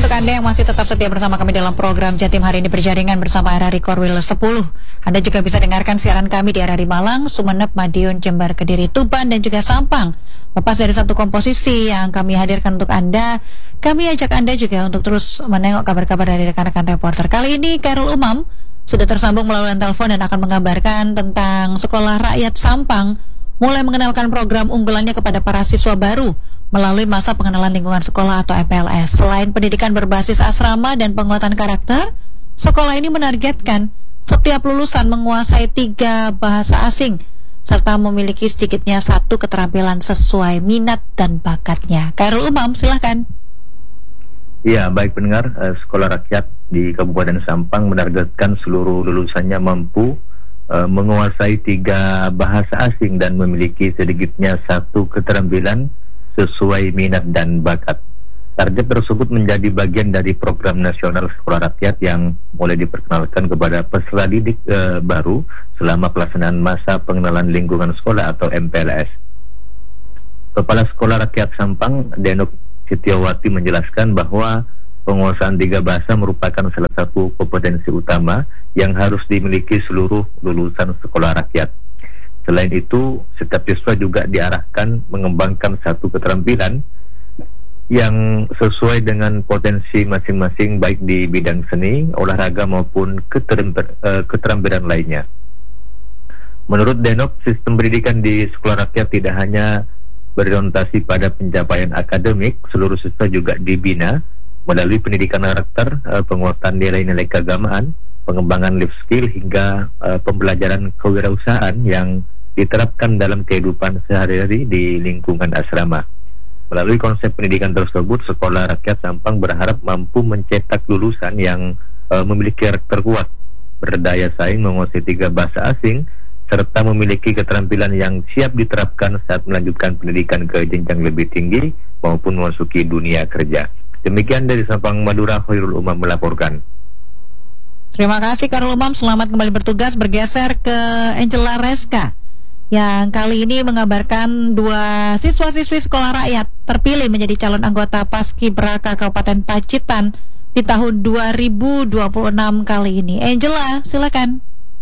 untuk Anda yang masih tetap setia bersama kami dalam program Jatim hari ini berjaringan bersama RRI Korwil 10. Anda juga bisa dengarkan siaran kami di RRI Malang, Sumeneb, Madiun, Jember, Kediri, Tuban, dan juga Sampang. Lepas dari satu komposisi yang kami hadirkan untuk Anda, kami ajak Anda juga untuk terus menengok kabar-kabar dari rekan-rekan reporter. Kali ini Khairul Umam sudah tersambung melalui telepon dan akan mengabarkan tentang Sekolah Rakyat Sampang mulai mengenalkan program unggulannya kepada para siswa baru melalui masa pengenalan lingkungan sekolah atau MPLS. Selain pendidikan berbasis asrama dan penguatan karakter, sekolah ini menargetkan setiap lulusan menguasai 3 bahasa asing serta memiliki sedikitnya 1 keterampilan sesuai minat dan bakatnya. Khairul Umam, silahkan. Ya, baik pendengar, Sekolah Rakyat di Kabupaten Sampang menargetkan seluruh lulusannya mampu menguasai 3 bahasa asing dan memiliki sedikitnya 1 keterampilan sesuai minat dan bakat. Target tersebut menjadi bagian dari program nasional Sekolah Rakyat yang mulai diperkenalkan kepada peserta didik baru selama pelaksanaan masa pengenalan lingkungan sekolah atau MPLS. Kepala Sekolah Rakyat Sampang, Denok Setiawati, menjelaskan bahwa penguasaan 3 bahasa merupakan salah satu kompetensi utama yang harus dimiliki seluruh lulusan sekolah rakyat. Selain itu, setiap siswa juga diarahkan mengembangkan 1 keterampilan yang sesuai dengan potensi masing-masing, baik di bidang seni, olahraga maupun keterampilan lainnya. Menurut Denok, sistem pendidikan di sekolah rakyat tidak hanya berorientasi pada pencapaian akademik, seluruh siswa juga dibina melalui pendidikan karakter, penguatan nilai-nilai keagamaan, pengembangan life skill hingga pembelajaran kewirausahaan yang diterapkan dalam kehidupan sehari-hari di lingkungan asrama. Melalui konsep pendidikan tersebut, Sekolah Rakyat Sampang berharap mampu mencetak lulusan yang memiliki karakter kuat, berdaya saing, menguasai 3 bahasa asing, serta memiliki keterampilan yang siap diterapkan saat melanjutkan pendidikan ke jenjang lebih tinggi maupun memasuki dunia kerja. Demikian dari Sampang, Madura, Khairul Umam melaporkan. Terima kasih Khairul Umam, selamat kembali bertugas. Bergeser ke Angela Reska yang kali ini mengabarkan 2 siswa-siswi sekolah rakyat terpilih menjadi calon anggota Paskibraka Kabupaten Pacitan di tahun 2026 kali ini. Angela, silakan.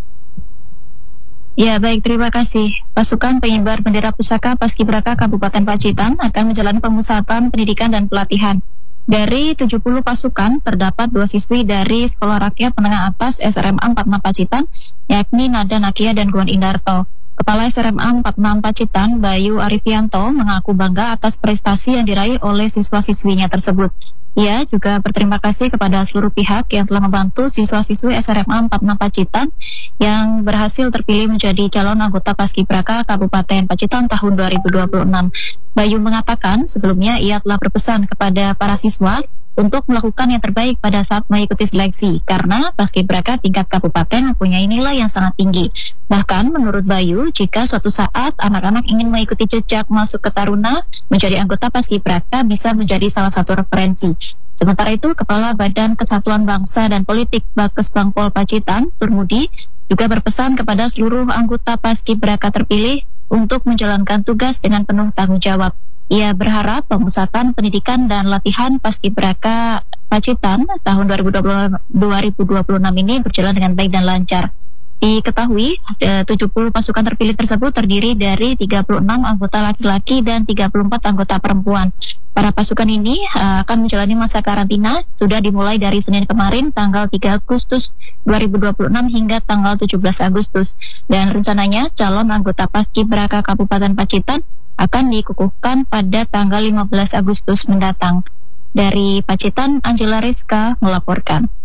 Ya, baik, terima kasih. Pasukan pengibar bendera pusaka Paskibraka Kabupaten Pacitan akan menjalani pemusatan pendidikan dan pelatihan. Dari 70 pasukan, terdapat 2 siswi dari Sekolah Rakyat Menengah Atas SRMA 46 Pacitan, yakni Nada Nakia dan Guan Indarto. Kepala SRMA 46 Pacitan, Bayu Arifianto, mengaku bangga atas prestasi yang diraih oleh siswa-siswinya tersebut. Ia juga berterima kasih kepada seluruh pihak yang telah membantu siswa-siswi SRMA 46 Pacitan yang berhasil terpilih menjadi calon anggota Paskibraka Kabupaten Pacitan tahun 2026. Bayu mengatakan sebelumnya ia telah berpesan kepada para siswa untuk melakukan yang terbaik pada saat mengikuti seleksi, karena Paskibraka tingkat kabupaten mempunyai nilai yang sangat tinggi. Bahkan menurut Bayu, jika suatu saat anak-anak ingin mengikuti jejak masuk ke Taruna menjadi anggota Paskibraka bisa menjadi salah satu referensi. Sementara itu, Kepala Badan Kesatuan Bangsa dan Politik Bakes Bangpol Pacitan, Turmudi, juga berpesan kepada seluruh anggota Paskibraka terpilih untuk menjalankan tugas dengan penuh tanggung jawab. Ia berharap pemusatan pendidikan dan latihan Paskibraka Pacitan tahun 2026 ini berjalan dengan baik dan lancar. Diketahui 70 pasukan terpilih tersebut terdiri dari 36 anggota laki-laki dan 34 anggota perempuan. Para pasukan ini akan menjalani masa karantina sudah dimulai dari Senin kemarin tanggal 3 Agustus 2026 hingga tanggal 17 Agustus. Dan rencananya calon anggota Paskibraka Kabupaten Pacitan akan dikukuhkan pada tanggal 15 Agustus mendatang. Dari Pacitan, Angela Rizka melaporkan.